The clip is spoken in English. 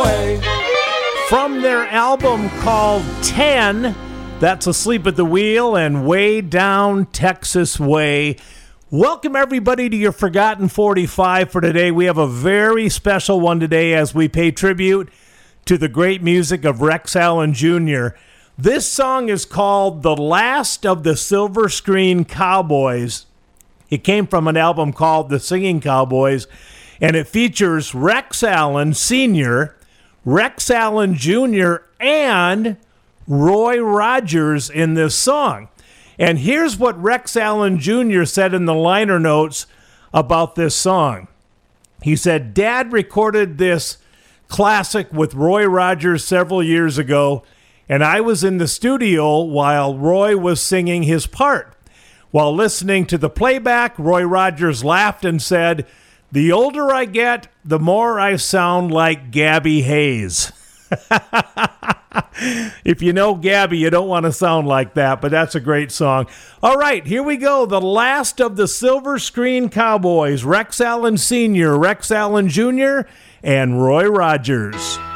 away. From their album called 10, that's Asleep at the Wheel and Way Down Texas Way. Welcome everybody to your Forgotten 45 for today. We have a very special one today as we pay tribute to the great music of Rex Allen Jr. This song is called The Last of the Silver Screen Cowboys. It came from an album called The Singing Cowboys, and it features Rex Allen Sr., Rex Allen Jr., and Roy Rogers in this song. And here's what Rex Allen Jr. said in the liner notes about this song. He said, "Dad recorded this classic with Roy Rogers several years ago, and I was in the studio while Roy was singing his part. While listening to the playback, Roy Rogers laughed and said, 'The older I get, the more I sound like Gabby Hayes.'" If you know Gabby, you don't want to sound like that, but that's a great song. All right, here we go. The Last of the Silver Screen Cowboys, Rex Allen Sr., Rex Allen Jr., and Roy Rogers.